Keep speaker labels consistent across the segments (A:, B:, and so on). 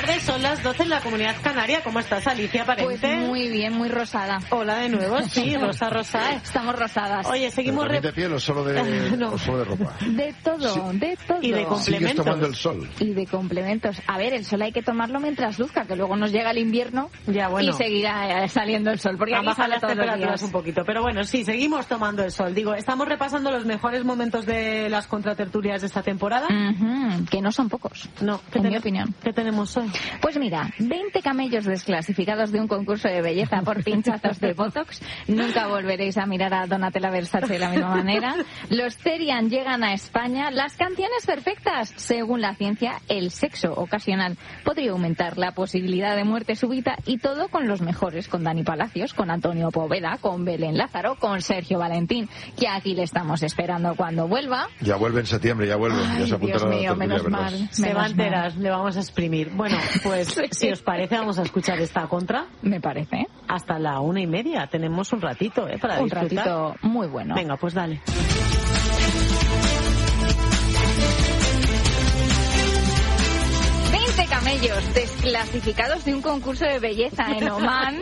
A: tardes, son las 12 en la Comunidad Canaria. ¿Cómo estás, Alicia Parente?
B: Pues muy bien, muy rosada.
A: Hola de nuevo, sí, rosa.
B: Estamos rosadas.
A: Oye, seguimos...
C: ¿De piel o solo de,
A: no.
C: o solo de ropa?
B: De todo,
C: Sí.
B: de todo.
A: Y de complementos.
C: Sigues tomando el sol.
B: Y de complementos. A ver, el sol hay que tomarlo mientras luzca, que luego nos llega el invierno
A: Ya, bueno.
B: y seguirá saliendo el sol, porque
A: Han
B: aquí
A: bajado
B: sale
A: las
B: todos los
A: temperaturas
B: días.
A: un poquito, pero bueno, sí, seguimos tomando el sol. Digo, estamos repasando los mejores momentos de las contratertulias de esta temporada.
B: Que no son pocos,
A: No,
B: en mi opinión.
A: ¿Qué tenemos hoy?
B: Pues mira, 20 camellos desclasificados de un concurso de belleza por pinchazos de Botox. Nunca volveréis a mirar a Donatella Versace de la misma manera. Los Therian llegan a España. Las canciones perfectas. Según la ciencia, el sexo ocasional podría aumentar la posibilidad de muerte súbita, y todo con los mejores, con Dani Palacios, con Antonio Poveda, con Belén Lázaro, con Sergio Valentín, que aquí le estamos esperando cuando vuelva.
C: Ya vuelve en septiembre, ya vuelve.
B: Ay,
C: ya se apunta
B: Dios
C: a la
B: mío,
C: tertulia,
B: menos
C: ¿verdad?
B: mal.
A: Se va a enterar, le vamos a exprimir. Bueno, pues
B: Sí.
A: si os parece, vamos a escuchar esta contra.
B: Me parece.
A: Hasta la 1:30. Tenemos un ratito, para
B: Un
A: disfrutar.
B: ratito muy bueno.
A: Venga, pues dale.
B: Camellos desclasificados de un concurso de belleza en Omán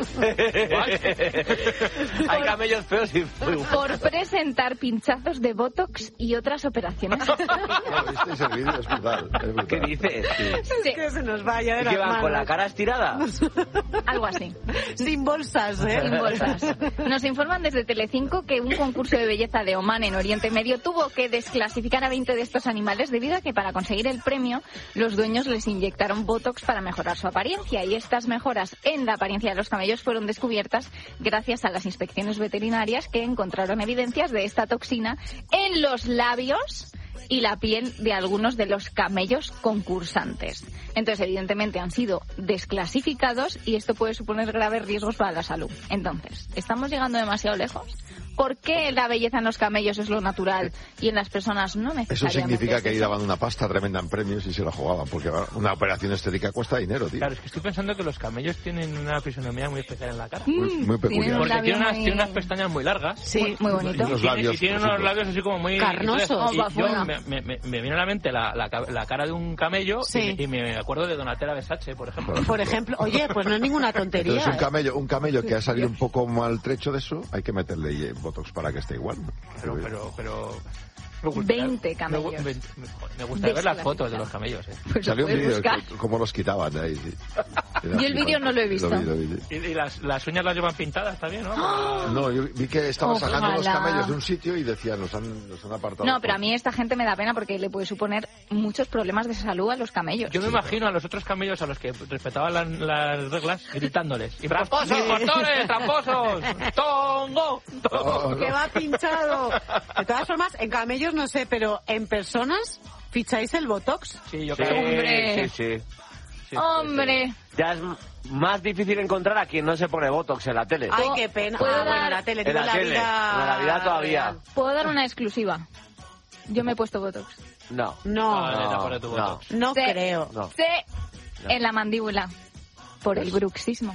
D: Hay camellos feos y feos.
B: por presentar pinchazos de Botox y otras operaciones.
C: ¿Visteis el vídeo? Es brutal. Es brutal.
D: ¿Qué dices?
B: Sí,
A: Que se nos vaya de
D: ¿Qué
A: las
D: van con la
A: manos.
D: cara estirada?
B: algo así.
A: Sin bolsas,
B: Sin bolsas. Nos informan desde Telecinco que un concurso de belleza de Omán en Oriente Medio tuvo que desclasificar a 20 de estos animales debido a que para conseguir el premio los dueños les inyectaron Botox para mejorar su apariencia, y estas mejoras en la apariencia de los camellos fueron descubiertas gracias a las inspecciones veterinarias, que encontraron evidencias de esta toxina en los labios y la piel de algunos de los camellos concursantes. Entonces, evidentemente, han sido desclasificados y esto puede suponer graves riesgos para la salud. Entonces, ¿estamos llegando demasiado lejos? ¿Por qué la belleza en los camellos es lo natural y en las personas no necesariamente?
C: Eso significa
B: es
C: que ahí
B: eso?
C: daban una pasta tremenda en premios y se la jugaban, porque una operación estética cuesta dinero, tío.
E: Claro, es que estoy pensando que los camellos tienen una fisonomía muy especial en la cara.
C: Muy peculiar.
B: tienen un
E: Porque
B: labio
E: tienen unas pestañas muy largas.
A: Sí,
B: Muy bonito.
C: Y los
E: Y
C: labios,
E: tienen
C: por
E: unos
C: ejemplo.
E: labios así como muy
A: Carnosos.
E: Y
B: Oh, va
E: yo
B: fuera.
E: me viene a la mente la cara de un camello,
A: Sí.
E: y me acuerdo de Donatella Versace, por ejemplo.
A: Por ejemplo, oye, pues no es ninguna tontería.
C: Entonces un camello que ha salido un poco maltrecho de eso, hay que meterle Botox para que esté igual.
E: Pero
B: 20 camellos.
E: Me gustaría ver las fotos de los camellos.
B: Pues lo
C: Salió un
B: puedes
C: vídeo
B: buscar.
C: de cómo los quitaban de ahí. Sí.
B: Yo el vídeo no lo he visto.
C: Lo vi.
E: Y las uñas las llevan pintadas también, ¿no?
C: No, yo vi que estaban sacando los
B: Ojalá.
C: camellos de un sitio y decían, los han apartado.
B: No, pero a mí esta gente me da pena porque le puede suponer muchos problemas de salud a los camellos.
E: Yo me imagino a los otros camellos a los que respetaban las reglas gritándoles: ¡tramposos, impostores, tramposos! ¡Tongo! ¡Tongo!
A: Que va pinchado. De todas formas, en camellos no sé, pero en personas ficháis el Botox.
E: Sí, yo
D: Sí,
E: creo.
B: Hombre.
D: sí.
B: ¡Hombre!
D: Ya es más difícil encontrar a quien no se pone Botox en la tele.
A: Ay, qué pena.
B: ¿Puedo
A: Bueno,
B: dar-
A: la tele,
D: En
A: digo,
D: la
A: la
D: tele,
A: vida...
D: en la vida todavía.
A: real.
B: ¿Puedo dar una exclusiva? Yo me he puesto Botox.
D: No.
A: No,
E: Vale, te pones tu
D: no.
E: Botox.
A: no
B: Sí.
A: creo.
D: No.
B: Sí, en la mandíbula. Por el bruxismo.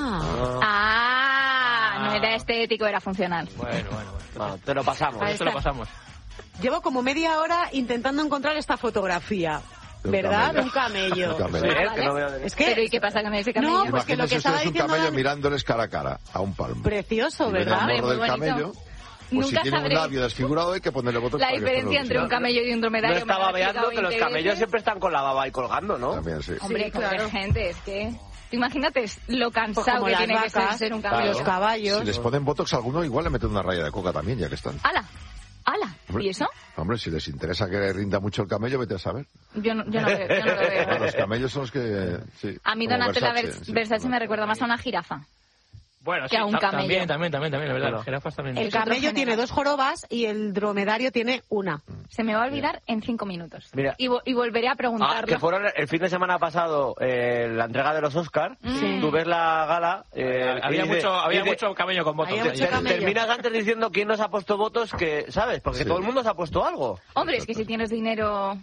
A: Ah.
B: No era estético, era funcional.
E: Bueno.
D: Bueno, te lo pasamos.
A: Ahí
E: Esto lo
A: está.
E: pasamos.
A: Llevo como media hora intentando encontrar esta fotografía.
C: Un
A: ¿Verdad?
C: camello.
A: Un camello.
C: Un camello.
D: Sí,
B: Ah,
D: que
B: vale.
D: no veo de-
A: Es que
B: Pero ¿y qué pasa con ese camello?
A: No, pues que lo que
C: Imagínense
A: estaba
C: ustedes un
A: diciendo
C: camello
A: Dani-
C: mirándoles cara a cara, a un palmo.
A: precioso,
C: Y ven
A: ¿verdad?
C: el morro
B: Muy
C: del
B: bonito.
C: camello. Pues
B: Nunca
C: si tiene
B: sabré
C: un labio desfigurado hay que ponerle Botox
B: la
C: para que
B: diferencia
C: esté
B: entre un camello y un
D: No
B: dromedario.
D: estaba
B: me lo he
D: veando
B: explicado
D: que los
B: 20
D: camellos
B: veces.
D: siempre están con la baba ahí colgando, ¿no?
C: También, sí.
B: Hombre,
A: Sí,
B: pobre
A: claro.
B: gente, es que... Imagínate lo
A: Pues
B: cansado
A: como
B: que
A: las
B: tiene que
A: vacas,
B: ser un
A: claro.
B: camello.
A: Los caballos.
C: Si les ponen Botox a alguno, igual le meten una raya de coca también, ya que están.
B: ¡Hala! ¿Y eso?
C: Hombre, si les interesa que rinda mucho el camello, vete a saber.
B: Yo no lo veo.
C: Bueno, los camellos son los que... Sí,
B: A mí
C: como
B: Donatella
C: Versace,
B: Versace
C: sí.
B: me recuerda más a una jirafa.
E: Bueno,
B: Que a un camello.
E: También, la verdad.
D: Bueno.
E: Las jirafas también.
A: El
B: Es otro
A: camello tiene
B: género.
A: 2 jorobas y el dromedario tiene una.
B: Se me va a olvidar en 5 minutos.
D: Mira.
B: Y volveré a preguntarlo.
D: Que fueron el fin de semana pasado la entrega de los Oscars.
A: Sí.
D: Tú ves la gala.
E: Había
D: y dice-
E: mucho camello con botox.
A: Había mucho camello.
D: Terminas antes diciendo quién nos ha puesto votos, que, ¿sabes? Porque
C: Sí.
D: todo el mundo se ha puesto algo.
B: Hombre, es que si tienes dinero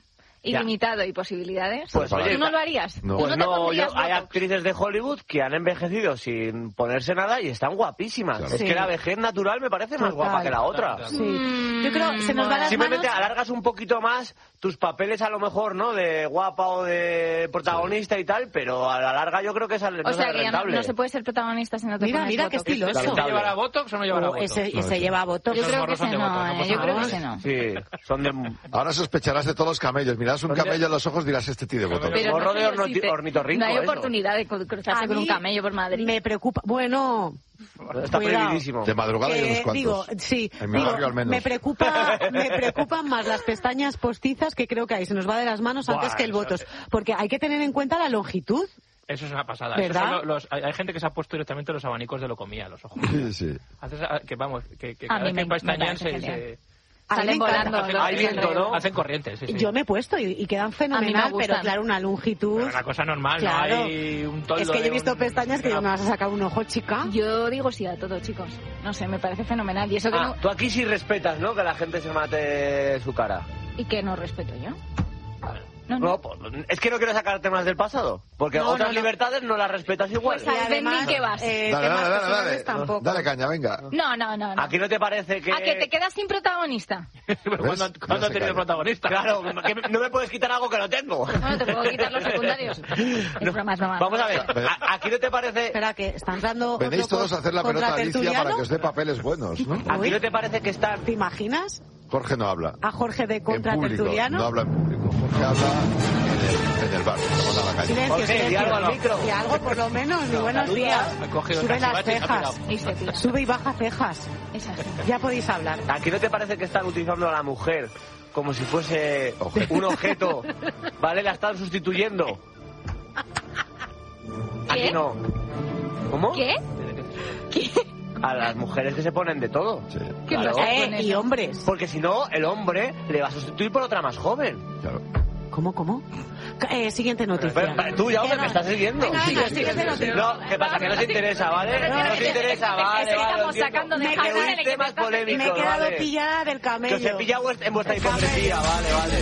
B: ilimitado y posibilidades.
D: Pues,
B: ¿tú
D: oye,
B: no lo harías?
C: No.
B: ¿Tú
D: Pues
B: no te
D: no,
B: pondrías
D: hay
B: Botox?
D: actrices de Hollywood que han envejecido sin ponerse nada y están guapísimas.
C: Claro.
D: Es
A: Sí.
D: que la vejez natural me parece más
A: Total.
D: guapa que la otra.
E: Claro.
A: Sí. Yo creo se nos va las
D: Simplemente
A: manos.
D: alargas un poquito más tus papeles a lo mejor, ¿no? De guapa o de protagonista y tal, pero a la larga yo creo que sale, no
B: O sea,
D: sale
B: que ya no,
D: rentable.
B: no se puede ser protagonista si no te
A: Mira,
B: pones
A: mira qué
B: Botox.
A: estiloso.
E: ¿Ese llevará Botox o no llevará Botox?
A: Ese lleva Botox.
B: Yo creo que
E: morros son
B: ese
E: de
B: no,
E: Botox, no pasa
B: yo creo que
E: nada.
B: ese no.
D: Sí, son de...
C: Ahora sospecharás de todos los camellos. Mirás un camello en los ojos, dirás, este tío de Botox.
B: Pero
D: Morro de
B: sé yo si
D: ornitorrinco,
B: no hay
D: eso.
B: oportunidad de cruzarse
A: A
B: con un
A: mí
B: camello por Madrid.
A: Me preocupa. Bueno,
D: Está
A: cuidado.
D: prohibidísimo.
C: De madrugada hay unos cuantos.
A: digo, sí,
C: En mi
A: digo,
C: barrio al menos.
A: me preocupan más las pestañas postizas, que creo que ahí se nos va de las manos
E: Buah,
A: antes que el
E: eso
A: Botox, porque hay que tener en cuenta la longitud.
E: Eso es una pasada.
A: ¿Verdad?
E: Eso son hay gente que se ha puesto directamente los abanicos de locomía a los ojos.
C: Sí, sí.
E: Que vamos, que
B: A
E: cada
B: mí
E: vez que
B: me
E: pestañean
B: parece
E: se
B: genial.
A: A mí
B: Salen
A: me encanta.
B: volando.
D: Hay viento, ¿no?
E: hacen corrientes. Sí, sí.
A: Yo me he puesto y quedan
B: A mí
A: fenomenal,
B: me gustan.
A: pero claro, una longitud.
E: Pero una cosa normal,
A: Claro.
E: no hay un toldo
A: Es que yo he
E: de
A: visto
E: un-
A: pestañas que yo me vas a sacar un ojo, chica.
B: Yo digo sí a todo, chicos. No sé, me parece fenomenal. Y eso que
D: Ah, tú aquí sí respetas, ¿no? Que la gente se mate su cara.
B: y que no respeto yo. No,
D: No, pues, es que no quiero sacar temas del pasado, porque
A: No,
D: otras
A: no, no.
D: libertades no las respetas igual.
B: Pues al vending que vas.
C: Dale,
A: temas
C: dale, dale,
A: personales
C: dale.
A: tampoco.
C: Dale caña, venga.
B: No.
D: ¿Aquí no te parece que...?
B: ¿A que te quedas sin protagonista?
E: Pero
C: ¿Ves?
E: ¿Cuándo
C: Ya
E: ha
C: se
E: tenido
C: calla.
E: protagonista?
D: Claro, que no me puedes quitar algo que no tengo.
B: Bueno, te puedo quitar los secundarios. Es broma, es broma.
D: Vamos a ver, ¿aquí no te parece...
A: Espera, que están dando.
C: Venéis
A: otro
C: todos a hacer la pelota a Alicia
A: contratertuliano.
C: para que os dé papeles buenos, ¿no?
D: ¿Aquí no te parece que están...
A: ¿Te imaginas
C: Jorge no habla.
A: a Jorge de
C: En público.
A: contratertuliano?
C: No habla en público. Jorge habla en el bar. Se manda a la calle.
A: Silencio,
D: Jorge, di
A: silencio.
D: algo al micro.
A: Y algo por lo menos, muy buenos días.
E: Ha cogido
A: Sube
E: el
A: las
E: cachivache y se ha
A: cejas.
E: pirado.
B: Y se tira.
A: Sube y baja cejas.
B: Es así.
A: Ya podéis hablar.
D: ¿Aquí no te parece que están utilizando a la mujer como si fuese un objeto? ¿Vale? La están sustituyendo. Aquí
B: ¿Qué?
D: no. ¿Cómo?
B: ¿Qué? ¿Qué?
D: A las mujeres que se ponen de todo.
C: Sí,
B: ¿Qué
D: Claro.
B: pasa con
A: Y
B: eso?
A: hombres.
D: Porque si no, el hombre le va a sustituir por otra más joven.
C: claro.
A: ¿Cómo? Siguiente noticia.
D: Pero, tú ya, hombre, me estás siguiendo.
A: Venga, venga, siguiente noticia.
D: No, ¿qué pasa? Que no te interesa, ¿vale? No te interesa, vale,
B: que
D: vale.
B: estamos
D: lo entiendo.
B: sacando de
D: Que
B: jardín
D: sois
B: en el que
D: temas
B: me estás-
D: polémicos,
A: Me he quedado
D: vale.
A: pillada del
D: Que os he
A: camello.
D: pillado en vuestra hipocresía, vale, vale.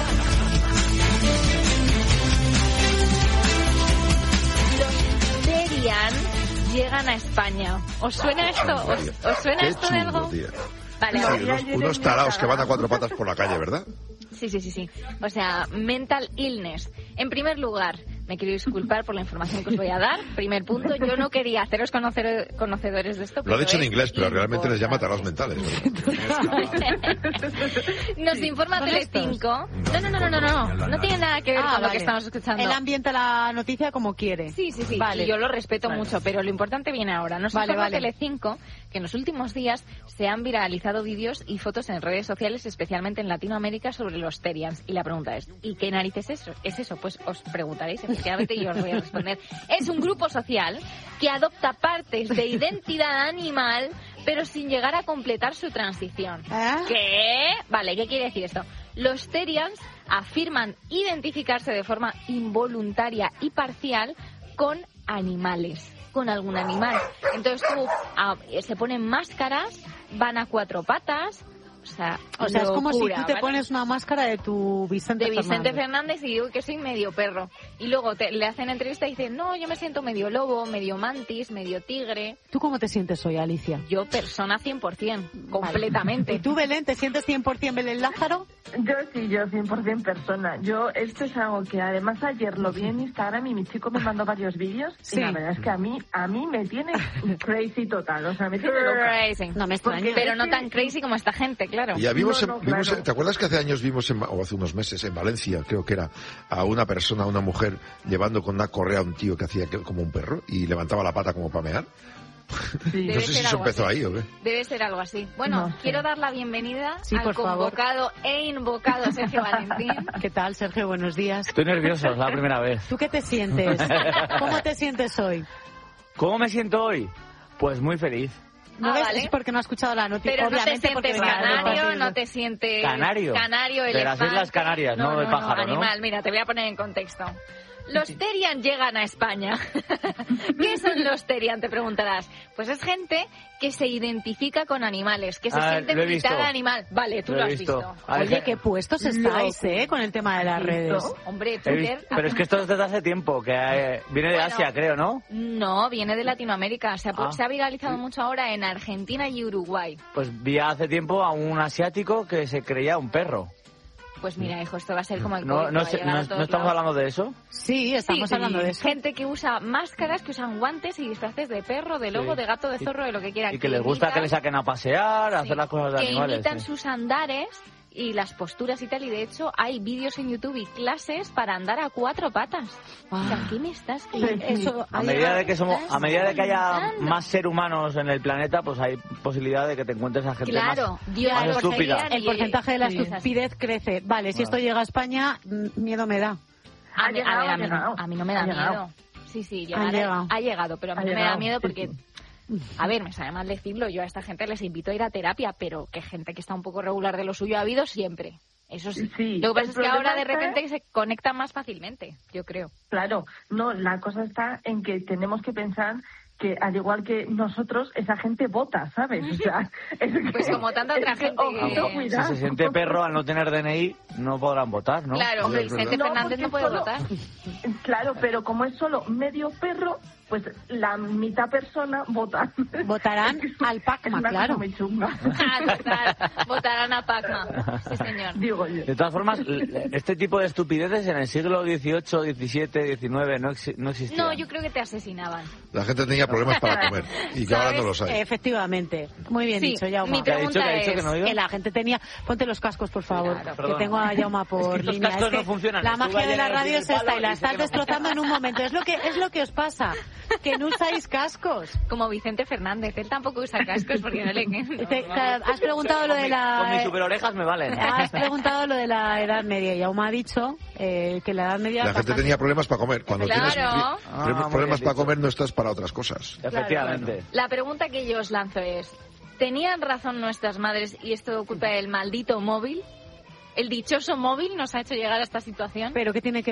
B: Terian llegan a España. ¿Os suena esto? ¿Os suena
C: Qué
B: esto de algo?
C: chulo, tía.
B: Vale,
C: Sí, unos taraos que van a cuatro patas por la calle, ¿verdad?
B: Sí. O sea, mental illness. En primer lugar, me quiero disculpar por la información que os voy a dar. Primer punto, yo no quería haceros conocedores de esto.
C: Lo ha
B: pero
C: dicho en
B: es
C: inglés, pero realmente les llama
B: importante.
C: taraos mentales.
B: Nos informa
A: ¿Son estos?
B: Telecinco. No tiene nada que ver con lo
A: vale.
B: que estamos escuchando.
A: Él ambienta la noticia como quiere.
B: Sí.
A: Vale.
B: Y yo lo respeto mucho, pero lo importante viene ahora. Nos
A: Vale,
B: informa
A: vale.
B: Telecinco que en los últimos días se han viralizado vídeos y fotos en redes sociales, especialmente en Latinoamérica, sobre los Terians. Y la pregunta es, ¿y qué narices es eso? Pues os preguntaréis, efectivamente, y os voy a responder. Es un grupo social que adopta partes de identidad animal, pero sin llegar a completar su transición.
A: ¿Eh?
B: ¿Qué? Vale, ¿qué quiere decir esto? Los Terians afirman identificarse de forma involuntaria y parcial con animales, con algún animal. Entonces se ponen máscaras, van a cuatro patas,
A: O sea, es como si
B: locura,
A: tú te
B: ¿vale?
A: pones una máscara de tu Vicente
B: Fernández y digo que soy medio perro. Y luego le hacen entrevista y dicen, no, yo me siento medio lobo, medio mantis, medio tigre.
A: ¿Tú cómo te sientes hoy, Alicia?
B: Yo persona 100%, completamente.
A: ¿Y tú, Belén, te sientes 100% Belén Lázaro?
F: Yo 100% persona. Esto es algo que además ayer lo vi en Instagram y mi chico me mandó varios vídeos
A: Sí.
F: y la verdad es que a mí me tiene crazy total, o sea, me tiene loca.
B: Crazy.
A: No me extraña.
B: Pero no tan crazy como esta gente, claro.
C: Y ya vimos,
F: No, claro.
C: ¿te acuerdas que hace años vimos, o hace unos meses, en Valencia, creo que era, a una persona, a una mujer, llevando con una correa a un tío que hacía como un perro y levantaba la pata como para mear?
F: Sí.
C: No
B: Debe
C: sé si
B: ser
C: eso
B: algo
C: empezó
B: así.
C: ahí o qué.
B: Debe ser algo así. Bueno,
F: No sé.
B: quiero dar la bienvenida
A: Sí,
B: al
A: por favor.
B: convocado e invocado Sergio Valentín.
A: ¿Qué tal, Sergio? Buenos días.
G: Estoy nervioso, es la primera vez.
A: ¿Tú qué te sientes? ¿Cómo te sientes hoy?
G: ¿Cómo me siento hoy? Pues muy feliz.
A: ¿No ves?
B: vale.
A: Es porque no has escuchado la noticia.
B: Pero no te
A: Obviamente porque
B: sientes
A: venía del
B: canario,
A: partido.
B: no te sientes...
G: ¿Canario?
B: Canario,
G: De las
B: elefante.
G: Islas Canarias, no del pájaro, ¿no?
B: animal. Mira, te voy a poner en contexto. Los Terian llegan a España. ¿Qué son los Terian? Te preguntarás. Pues es gente que se identifica con animales, que se siente mitad animal. Vale, tú lo has visto.
A: Oye, qué puestos estáis, con el tema de las redes.
B: Hombre, Twitter...
G: Pero es que esto es desde hace tiempo, que viene de Asia, creo, ¿no?
B: No, viene de Latinoamérica. Se ha viralizado mucho ahora en Argentina y Uruguay.
G: Pues vi hace tiempo a un asiático que se creía un perro.
B: Pues mira, hijo, esto va a ser como el COVID.
G: ¿No estamos hablando de eso?
A: Sí, estamos hablando de eso.
B: Gente que usa máscaras, que usan guantes y disfraces de perro, de lobo, de gato, de zorro, de lo que quieran.
G: Y que les gusta que le saquen a pasear, a hacer las cosas de animales.
B: Que imitan sus andares y las posturas y tal, y de hecho hay vídeos en YouTube y clases para andar a 4 patas. O sea, ¿qué me estás
A: eso,
G: a medida de que haya más seres humanos en el planeta, pues hay posibilidad de que te encuentres a gente más estúpida.
A: El porcentaje de la estupidez crece. Vale, si esto llega a España, miedo me da.
B: A mí no me da miedo. Sí, ha llegado, pero a mí no me da miedo porque... A ver, me sabe mal decirlo, yo a esta gente les invito a ir a terapia, pero que gente que está un poco regular de lo suyo ha habido siempre. Eso sí. Lo que pasa es que ahora de repente se conectan más fácilmente, yo creo.
F: Claro, no, la cosa está en que tenemos que pensar que al igual que nosotros, esa gente vota, ¿sabes? O sea,
B: pues como tanta otra gente
G: Si se siente perro al no tener DNI, no podrán votar, ¿no?
B: Claro, hombre, Vicente Fernández no puede votar.
F: Claro, pero como es solo medio perro, pues la mitad persona vota.
A: Votarán al Pacma, claro.
B: Total, votarán a Pacma, sí señor.
F: Digo yo.
G: De todas formas, este tipo de estupideces en el siglo XVIII, XVII, XIX no existían.
B: No, yo creo que te asesinaban.
C: La gente tenía problemas para comer y que ahora no los hay.
A: Efectivamente. Muy bien dicho, Jaume.
B: Mi pregunta es...
A: que la gente tenía... Ponte los cascos, por favor, que tengo a Jaume por línea.
G: Los cascos no funcionan.
A: La magia de la radio es esta y la estás destrozando en un momento. Es lo que os pasa, que no usáis cascos.
B: Como Vicente Fernández, él tampoco usa cascos porque no le...
A: Has preguntado lo de la...
G: Con mis superorejas me valen.
A: Has preguntado lo de la Edad Media y Jaume ha dicho que la Edad Media...
C: La gente tenía problemas para comer. Cuando tienes problemas para comer no estás para otras cosas.
G: Efectivamente.
B: La pregunta que yo os lanzo es, ¿tenían razón nuestras madres y esto culpa del maldito móvil? ¿El dichoso móvil nos ha hecho llegar a esta situación?
A: ¿Pero qué tiene que